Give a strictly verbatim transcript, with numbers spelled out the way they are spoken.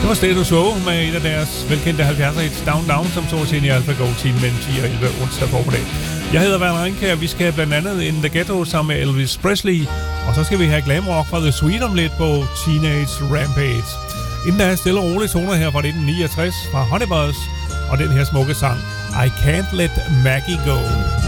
Det var Status Quo med et af deres velkendte halvfjerdser hits Down Down, som så til i AlphaGo-timen mellem ti og elleve onsdag formiddag. Jeg hedder Werner Ringkjær, vi skal blandt andet In The Ghetto sammen med Elvis Presley, og så skal vi have glam rock fra The Sweet om lidt på Teenage Rampage. Inden der er stille og rolige toner her fra nitten niogtres fra Honey Buzz, og den her smukke sang I Can't Let Maggie Go.